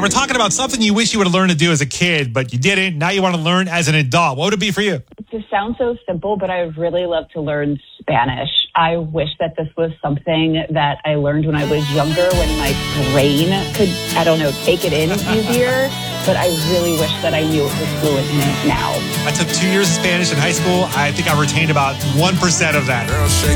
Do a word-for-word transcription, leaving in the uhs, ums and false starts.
we're talking about something you wish you would have learned to do as a kid, but you didn't. Now you want to learn as an adult. What would it be for you? This sounds so simple, but I would really love to learn Spanish. I wish that this was something that I learned when I was younger, when my brain could, I don't know, take it in easier. But I really wish that I knew it was fluent in it now. I took two years of Spanish in high school. I think I retained about one percent of that.